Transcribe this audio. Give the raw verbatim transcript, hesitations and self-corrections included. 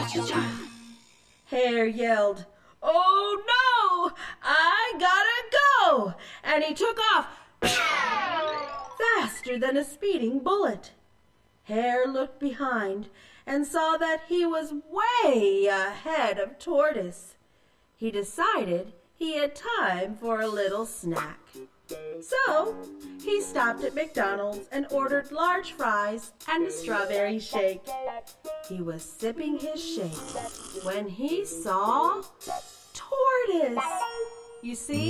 Hare yelled, "Oh no! I gotta go!" And he took off faster than a speeding bullet. Hare looked behind and saw that he was way ahead of Tortoise. He decided he had time for a little snack. So he stopped at McDonald's and ordered large fries and a strawberry shake. He was sipping his shake when he saw Tortoise. You see,